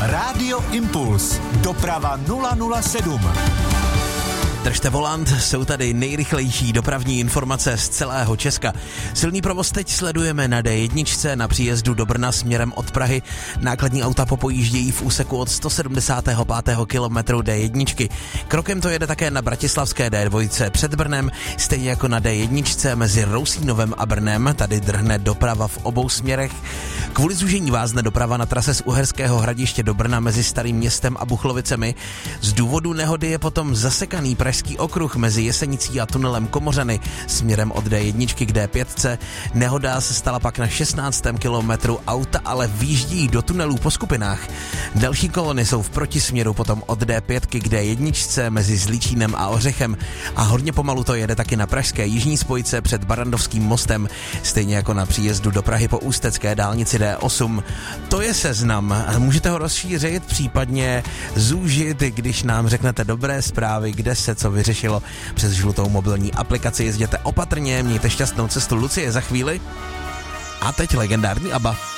Rádio Impuls. Doprava 007. Držte volant, jsou tady nejrychlejší dopravní informace z celého Česka. Silný provoz teď sledujeme na D1 na příjezdu do Brna směrem od Prahy. Nákladní auta popojíždějí v úseku od 175. kilometru D1. Krokem to jede také na bratislavské D2 před Brnem, stejně jako na D1 mezi Rousínovem a Brnem. Tady drhne doprava v obou směrech. Kvůli zúžení vázne doprava na trase z Uherského Hradiště do Brna mezi Starým Městem a Buchlovicemi. Z důvodu nehody je potom zasekaný Pražský okruh mezi Jesenicí a tunelem Komořany směrem od D1 k D5. Nehoda se stala pak na 16. kilometru, auta ale výjíždí do tunelů po skupinách. Další kolony jsou v protisměru potom od D5 k D1 mezi Zlíčínem a Ořechem a hodně pomalu to jede taky na pražské jižní spojce před Barrandovským mostem, stejně jako na příjezdu do Prahy po ústecké dálnici D8. To je seznam. Můžete ho rozšířit, případně zúžit, když nám řeknete dobré zprávy, kde se co vyřešilo přes žlutou mobilní aplikaci. Jezděte opatrně, mějte šťastnou cestu. Lucie za chvíli. A teď legendární ABBA.